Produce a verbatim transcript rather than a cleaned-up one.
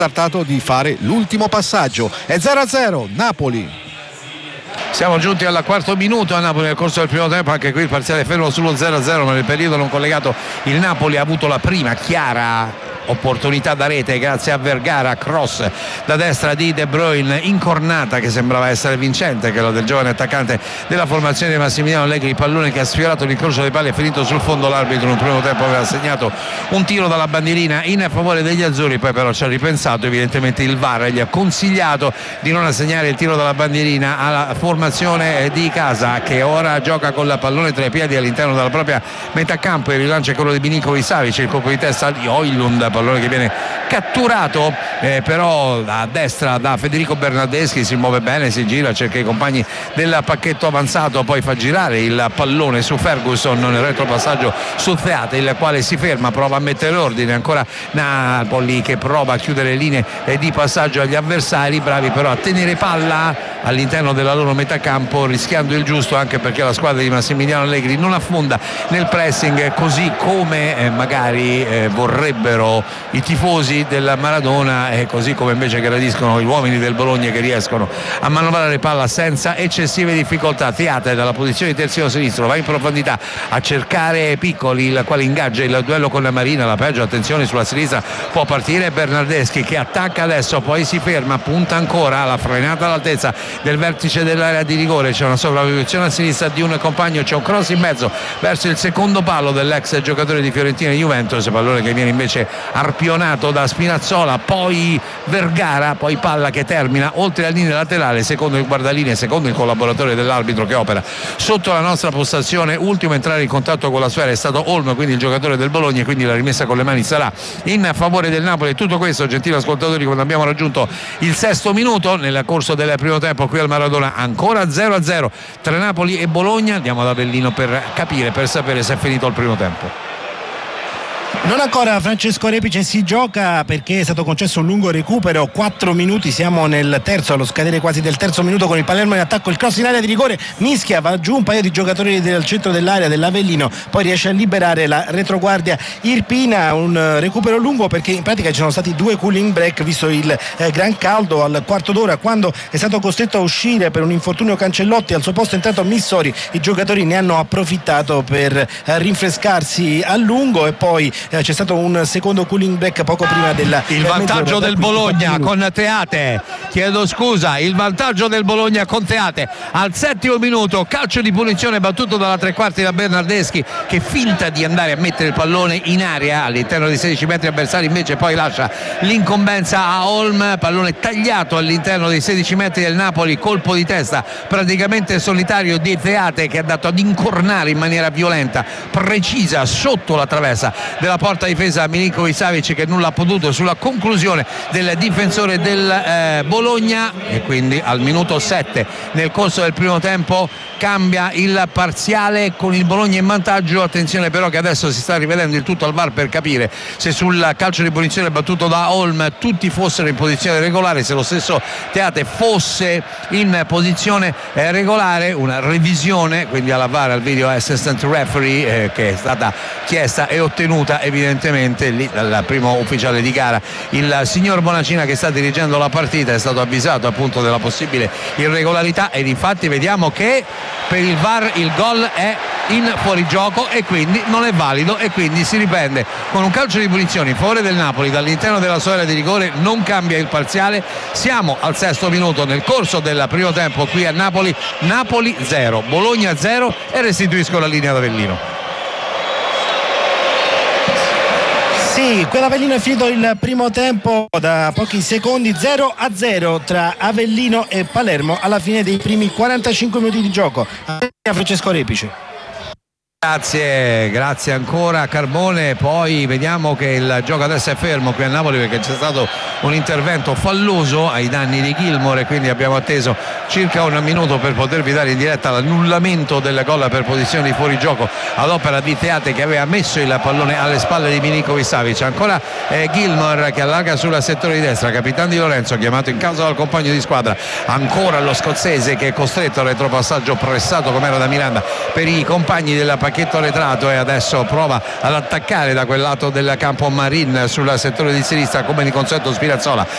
trattato di fare l'ultimo passaggio. È zero a zero Napoli. Siamo giunti al quarto minuto a Napoli nel corso del primo tempo, anche qui il parziale fermo sullo zero a zero, ma nel periodo non collegato il Napoli ha avuto la prima chiara opportunità da rete grazie a Vergara, cross da destra di De Bruyne, incornata che sembrava essere vincente, quella del giovane attaccante della formazione di Massimiliano Allegri, il pallone che ha sfiorato l'incrocio dei pali è finito sul fondo. L'arbitro nel primo tempo aveva segnato un tiro dalla bandierina in favore degli azzurri, poi però ci ha ripensato, evidentemente il V A R gli ha consigliato di non assegnare il tiro dalla bandierina alla formazione di casa, che ora gioca con il pallone tra i piedi all'interno della propria metà campo. Il rilancio è quello di Milinković Savić, il colpo di testa di Højlund, pallone che viene catturato eh, però a destra da Federico Bernardeschi, si muove bene, si gira, cerca i compagni del pacchetto avanzato, poi fa girare il pallone su Ferguson nel retropassaggio su Theate, il quale si ferma, prova a mettere ordine. Ancora Napoli che prova a chiudere le linee di passaggio agli avversari, bravi però a tenere palla all'interno della loro metà campo, rischiando il giusto, anche perché la squadra di Massimiliano Allegri non affonda nel pressing così come eh, magari eh, vorrebbero i tifosi del Maradona, e così come invece gradiscono gli uomini del Bologna, che riescono a manovrare palla senza eccessive difficoltà. Theate dalla posizione di terzino sinistro va in profondità a cercare Piccoli, il quale ingaggia il duello con la Marina, la peggio, attenzione sulla sinistra può partire Bernardeschi che attacca adesso, poi si ferma, punta ancora, la frenata all'altezza del vertice dell'area di rigore, c'è una sovrapposizione a sinistra di un compagno, c'è un cross in mezzo verso il secondo palo dell'ex giocatore di Fiorentina e Juventus, pallone che viene invece arpionato da Spinazzola, poi Vergara, poi palla che termina oltre la linea laterale, secondo il guardalinee, secondo il collaboratore dell'arbitro che opera sotto la nostra postazione. Ultimo a entrare in contatto con la sfera è stato Olmo, quindi il giocatore del Bologna, quindi la rimessa con le mani sarà in favore del Napoli. Tutto questo, gentili ascoltatori, quando abbiamo raggiunto il sesto minuto nel corso del primo tempo qui al Maradona, ancora zero a zero tra Napoli e Bologna. Andiamo ad Avellino per capire, per sapere se è finito il primo tempo. Non ancora Francesco Repice, si gioca perché è stato concesso un lungo recupero, quattro minuti, siamo nel terzo, allo scadere quasi del terzo minuto, con il Palermo in attacco, il cross in area di rigore, mischia, va giù un paio di giocatori del centro dell'area dell'Avellino, poi riesce a liberare la retroguardia irpina. Un recupero lungo perché in pratica ci sono stati due cooling break visto il eh, gran caldo. Al quarto d'ora, quando è stato costretto a uscire per un infortunio Cancellotti, al suo posto è entrato Missori, i giocatori ne hanno approfittato per eh, rinfrescarsi a lungo, e poi Eh, c'è stato un secondo cooling break poco prima della il vantaggio del Bologna con Theate, chiedo scusa, il vantaggio del Bologna con Theate al settimo minuto, calcio di punizione battuto dalla tre quarti da Bernardeschi, che finta di andare a mettere il pallone in area all'interno dei sedici metri avversari, invece poi lascia l'incombenza a Holm, pallone tagliato all'interno dei sedici metri del Napoli, colpo di testa praticamente solitario di Theate, che è andato ad incornare in maniera violenta, precisa, sotto la traversa della porta difesa Milinković Savić, che nulla ha potuto sulla conclusione del difensore del eh, Bologna, e quindi al minuto sette nel corso del primo tempo cambia il parziale con il Bologna in vantaggio. Attenzione però che adesso si sta rivedendo il tutto al V A R per capire se sul calcio di punizione battuto da Holm tutti fossero in posizione regolare, se lo stesso Theate fosse in posizione eh, regolare. Una revisione quindi alla V A R, al video assistant referee, eh, che è stata chiesta e ottenuta evidentemente lì dal primo ufficiale di gara, il signor Bonacina, che sta dirigendo la partita. È stato avvisato appunto della possibile irregolarità, ed infatti vediamo che per il V A R il gol è in fuorigioco e quindi non è valido, e quindi si riprende con un calcio di punizione in favore del Napoli dall'interno della sua area di rigore. Non cambia il parziale, siamo al sesto minuto nel corso del primo tempo qui a Napoli. Napoli zero, Bologna zero, e restituisco la linea ad Avellino. Sì, quell'Avellino è finito il primo tempo da pochi secondi, zero a zero tra Avellino e Palermo alla fine dei primi quarantacinque minuti di gioco. A Francesco Repice. Grazie, grazie ancora Carbone. Poi vediamo che il gioco adesso è fermo qui a Napoli perché c'è stato un intervento falloso ai danni di Gilmour, e quindi abbiamo atteso circa un minuto per potervi dare in diretta l'annullamento del gol per posizione di fuorigioco ad opera di Theate, che aveva messo il pallone alle spalle di Milinković Savić. Ancora eh, Gilmour che allarga sul settore di destra, capitano Di Lorenzo chiamato in causa dal compagno di squadra. Ancora lo scozzese che è costretto al retropassaggio pressato come era da Miranda per i compagni della pacchetto arretrato, e adesso prova ad attaccare da quel lato del campo Marin sul settore di sinistra come di consueto Spinazzola,